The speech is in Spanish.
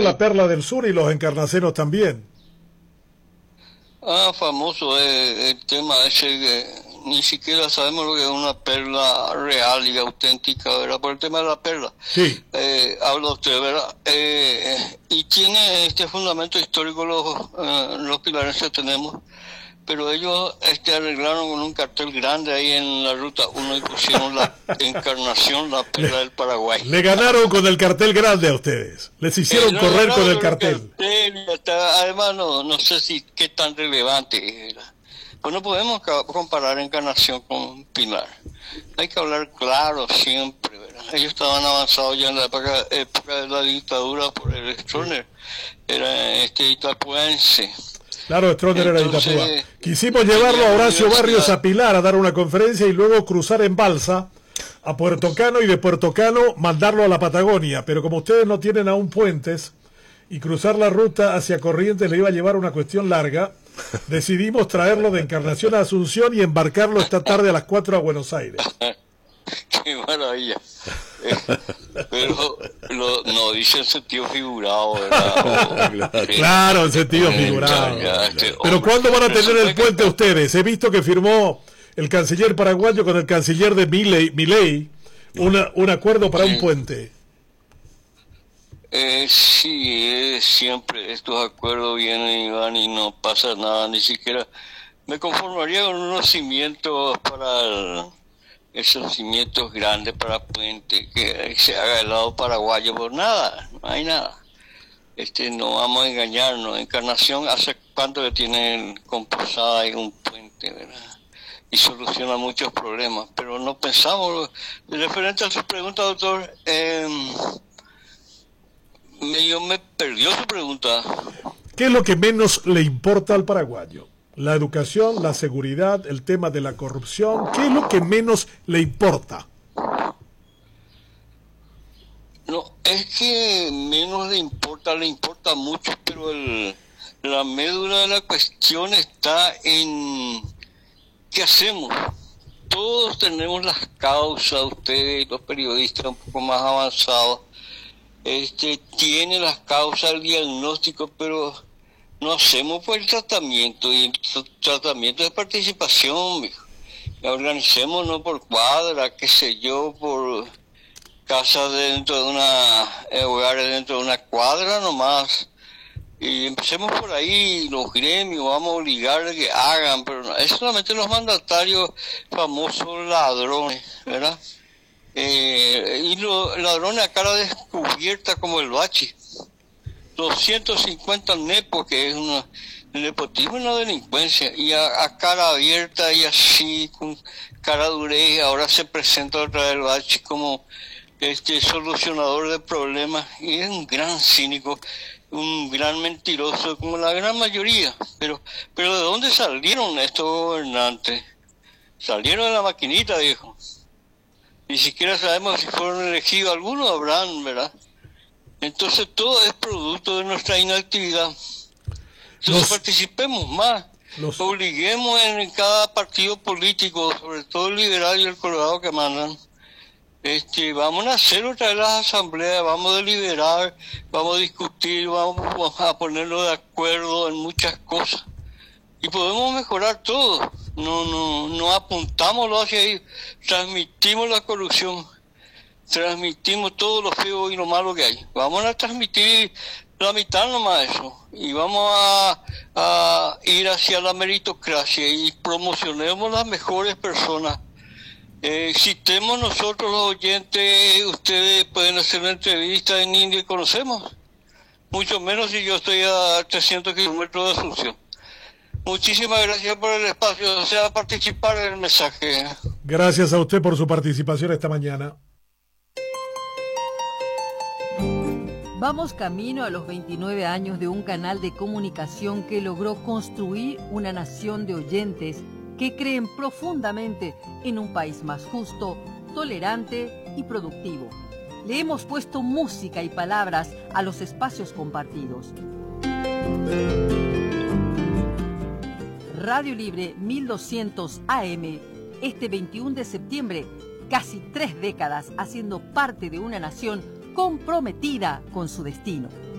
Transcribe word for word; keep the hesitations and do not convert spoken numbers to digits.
la Perla del Sur y los encarnaceros también. Ah, famoso es el tema ese que ni siquiera sabemos lo que es una perla real y auténtica, ¿verdad? Por el tema de la perla. Sí. Eh, habla usted, ¿verdad? Eh, y tiene este fundamento histórico los, eh, los pilarenses tenemos, pero ellos este, arreglaron con un cartel grande ahí en la ruta uno y pusieron la Encarnación, la perla le, del Paraguay. Le ganaron con el cartel grande a ustedes. Les hicieron eh, no, correr no, con el cartel. cartel hasta, además, no, no sé si qué tan relevante era. Pues no podemos comparar Encarnación con Pilar. Hay que hablar claro siempre, ¿verdad? Ellos estaban avanzados ya en la época, época de la dictadura por el Stroessner. Era este itapuense. Claro, Stroessner era Itapúa. Quisimos llevarlo a Horacio Barrios a Pilar a dar una conferencia y luego cruzar en balsa a Puerto Cano y de Puerto Cano mandarlo a la Patagonia. Pero como ustedes no tienen aún puentes y cruzar la ruta hacia Corrientes le iba a llevar una cuestión larga, decidimos traerlo de Encarnación a Asunción y embarcarlo esta tarde a las cuatro a Buenos Aires. Qué maravilla. Eh, pero lo, no dice en sentido figurado, ¿verdad? O, claro, en sentido eh, figurado. Ya, este, pero hombre, ¿cuándo van a tener el puente que... ustedes? He visto que firmó el canciller paraguayo con el canciller de Milei, Milei una, un acuerdo para sí. un puente. Eh, sí, eh, siempre estos acuerdos vienen y van y no pasa nada, ni siquiera me conformaría con unos cimientos para el, esos cimientos grandes para puente, que se haga del lado paraguayo, por nada, no hay nada. Este, no vamos a engañarnos. Encarnación hace cuánto que tienen composada y un puente, ¿verdad? Y soluciona muchos problemas, pero no pensamos. Referente a su pregunta, doctor, eh, medio me perdió su pregunta. ¿Qué es lo que menos le importa al paraguayo? ¿La educación, la seguridad, el tema de la corrupción? ¿Qué es lo que menos le importa? No, es que menos le importa, le importa mucho, pero el, la médula de la cuestión está en ¿qué hacemos? Todos tenemos las causas, ustedes, los periodistas un poco más avanzados, este, tienen las causas, el diagnóstico, pero no hacemos por el tratamiento, y el tratamiento de participación, mijo. Organicémonos por cuadra, qué sé yo, por casas dentro de una, eh, hogares dentro de una cuadra nomás, y empecemos por ahí, los gremios, vamos a obligar a que hagan, pero no, es solamente los mandatarios famosos ladrones, ¿verdad? Eh, y los ladrones a cara descubierta como el Bachi. doscientos cincuenta nepos, que es una, el nepotismo es una delincuencia, y a, a cara abierta y así, con cara durez, ahora se presenta otra vez el Bachi como este solucionador de problemas, y es un gran cínico, un gran mentiroso, como la gran mayoría. Pero, pero ¿de dónde salieron estos gobernantes? Salieron de la maquinita, viejo. Ni siquiera sabemos si fueron elegidos, algunos habrán, ¿verdad? Entonces todo es producto de nuestra inactividad. Entonces los, participemos más, los... obliguemos en cada partido político, sobre todo el liberal y el colorado que mandan. Este, vamos a hacer otra vez las asambleas, vamos a deliberar, vamos a discutir, vamos a ponernos de acuerdo en muchas cosas. Y podemos mejorar todo. No, no, no apuntamos hacia ahí, transmitimos la corrupción. Transmitimos todo lo feo y lo malo que hay. Vamos a transmitir la mitad nomás de eso. Y vamos a, a ir hacia la meritocracia y promocionemos las mejores personas. Eh, existemos nosotros los oyentes, ustedes pueden hacer una entrevista en India y conocemos. Mucho menos si yo estoy a trescientos kilómetros de Asunción. Muchísimas gracias por el espacio, o sea, participar en el mensaje. Gracias a usted por su participación esta mañana. Vamos camino a los veintinueve años de un canal de comunicación que logró construir una nación de oyentes que creen profundamente en un país más justo, tolerante y productivo. Le hemos puesto música y palabras a los espacios compartidos. Radio Libre mil doscientos A M, este veintiuno de septiembre, casi tres décadas haciendo parte de una nación comprometida con su destino.